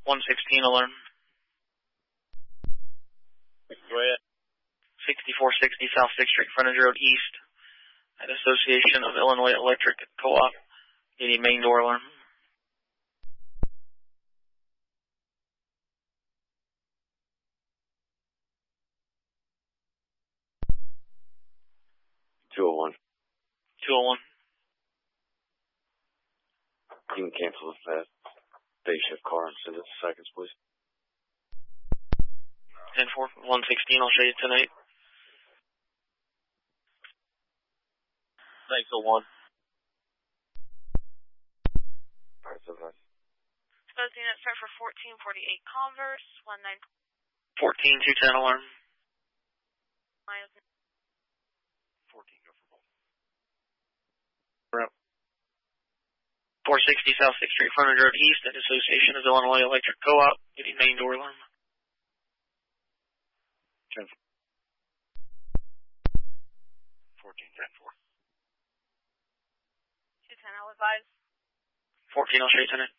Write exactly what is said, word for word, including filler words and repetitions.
one sixteen alarm. Go ahead. sixty-four sixty South sixth Street, frontage road east, at Association of Illinois Electric Co-op. Getting main door alarm. two oh one. two oh one. You can cancel that day shift car and send it to seconds, please. ten four, one sixteen, I'll show you tonight. Thanks, oh one. Alright, so nice. Those units start for fourteen forty-eight Converse, one nine. fourteen two ten alarm. fourteen, go for both. Route. four sixty South sixth Street, frontage road east, at Association of Illinois Electric Co-op. Getting main door alarm. ten four. fourteen ten four. two ten, I'll advise. fourteen, I'll show you tonight.